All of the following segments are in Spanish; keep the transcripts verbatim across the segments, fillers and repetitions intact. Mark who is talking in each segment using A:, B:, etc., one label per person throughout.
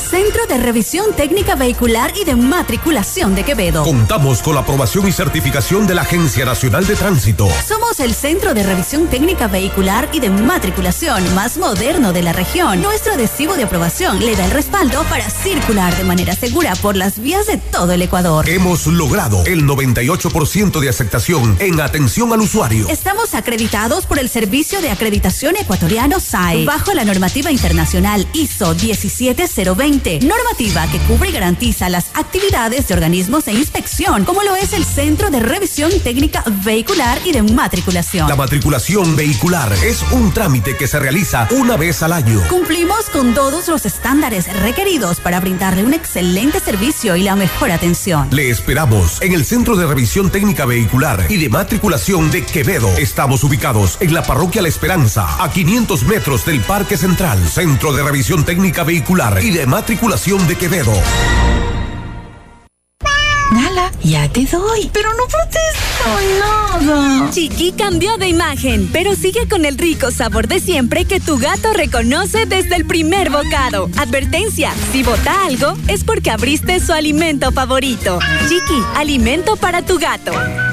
A: Centro de Revisión Técnica Vehicular y de Matriculación de Quevedo.
B: Contamos con la aprobación y certificación de la Agencia Nacional de Tránsito.
A: Somos el Centro de Revisión Técnica Vehicular y de Matriculación más moderno de la región. Nuestro adhesivo de aprobación le da el respaldo para circular de manera segura por las vías de todo el Ecuador.
B: Hemos logrado el noventa y ocho por ciento de aceptación en atención al usuario.
A: Estamos acreditados por el Servicio de Acreditación Ecuatoriano S A E, bajo la normativa internacional I S O diecisiete cero veinte, normativa que cubre y garantiza las actividades de organismos de inspección, como lo es el Centro de Revisión Técnica Vehicular y de Matriculación.
B: La matriculación vehicular es un trámite que se realiza una vez al año.
A: Cumplimos con todos los estándares requeridos para brindarle un excelente servicio y la mejor atención.
B: Le esperamos en el Centro de Revisión Técnica Vehicular y de Matriculación de Quevedo. Estamos ubicados en la Parroquia La Esperanza, a quinientos metros del Parque Central. Centro de Revisión Técnica Vehicular y de Matriculación de Quevedo.
C: Nala, ya te doy. Pero no protesto nada.
D: Chiqui cambió de imagen, pero sigue con el rico sabor de siempre que tu gato reconoce desde el primer bocado. Advertencia, si bota algo, es porque abriste su alimento favorito. Chiqui, alimento para tu gato.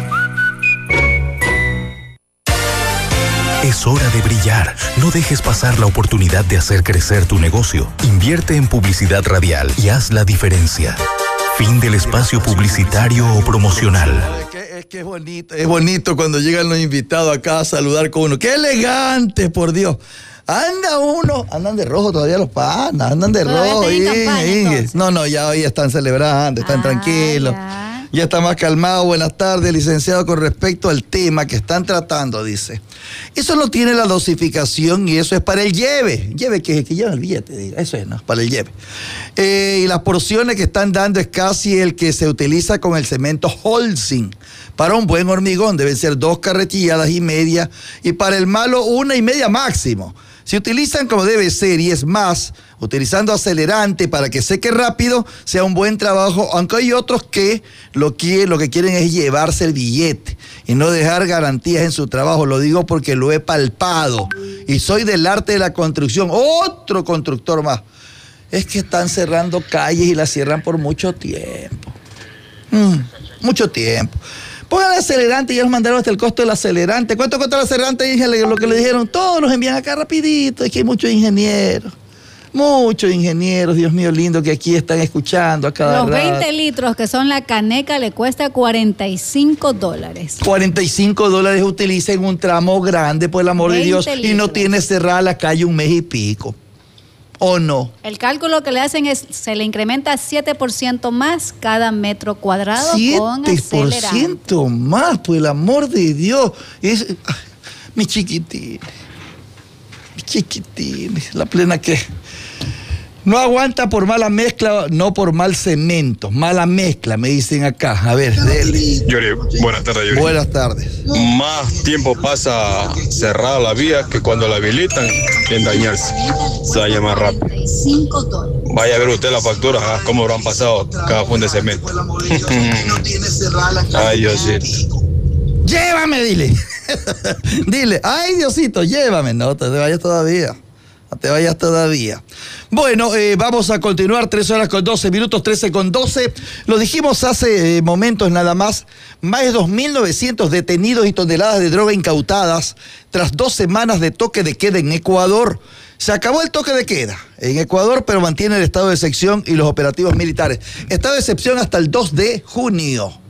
E: Es hora de brillar. No dejes pasar la oportunidad de hacer crecer tu negocio. Invierte en publicidad radial y haz la diferencia. Fin del espacio publicitario o promocional.
F: Es que, es que es bonito, es bonito cuando llegan los invitados acá a saludar con uno. ¡Qué elegante, por Dios! Anda uno, andan de rojo todavía los panas, andan de rojo.
G: Campaña,
F: Inge. No, no, ya hoy están celebrando, están
G: ah,
F: tranquilos.
G: Ya.
F: Ya está más calmado. Buenas tardes, licenciado. Con respecto al tema que están tratando, dice. Eso no tiene la dosificación y eso es para el lleve. Lleve que, que lleva el billete, diga. Eso es, ¿no? Para el lleve. Eh, y las porciones que están dando es casi el que se utiliza con el cemento Holcim. Para un buen hormigón deben ser dos carretilladas y media. Y para el malo, una y media máximo. Si utilizan como debe ser y es más, utilizando acelerante para que seque rápido, sea un buen trabajo, aunque hay otros que lo que, lo que quieren es llevarse el billete y no dejar garantías en su trabajo. Lo digo porque lo he palpado y soy del arte de la construcción, otro constructor más. Es que están cerrando calles y las cierran por mucho tiempo. Mm, mucho tiempo. Pongan el acelerante y ya los mandaron hasta el costo del acelerante. ¿Cuánto cuesta el acelerante? Dije lo que le dijeron. Todos los envían acá rapidito. Es que hay muchos ingenieros. Muchos ingenieros, Dios mío lindo, que aquí están escuchando a cada
G: Los
F: rato.
G: veinte litros que son la caneca le cuesta cuarenta y cinco dólares.
F: cuarenta y cinco dólares utilicen un tramo grande, por el amor de Dios.
G: litros.
F: Y no tiene cerrada la calle un mes y pico. ¿O no?
G: El cálculo que le hacen es, se le incrementa siete por ciento más cada metro cuadrado con
F: siete por
G: acelerante.
F: ciento más, por el amor de Dios. Es, ay, mi chiquitín, mi chiquitín, la plena que no aguanta por mala mezcla, no por mal cemento. Mala mezcla, me dicen acá. A ver, dele.
H: Yuri, buenas tardes, Yuri.
F: Buenas tardes.
H: Más tiempo pasa cerrada la vía que cuando la habilitan en dañarse. Se daña más rápido. Vaya a ver usted la factura, ¿ah? Cómo habrán pasado cada funda de cemento. Ay, Diosito.
F: Llévame, dile. Dile, ay, Diosito, llévame. No te vayas todavía. No te vayas todavía. Bueno, eh, vamos a continuar. Tres horas con doce minutos, trece con doce. Lo dijimos hace eh, momentos nada más. Más de dos mil novecientos detenidos y toneladas de droga incautadas tras dos semanas de toque de queda en Ecuador. Se acabó el toque de queda en Ecuador, pero mantiene el estado de excepción y los operativos militares. Estado de excepción hasta el dos de junio.